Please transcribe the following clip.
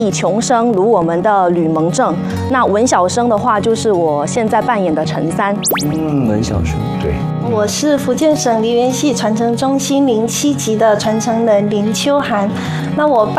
以穷生如我们的吕蒙正，那文小生的话就是我现在扮演的陈三。 文小生， 对。 我是福建省梨园戏传承中心07级的传承人林秋涵，那我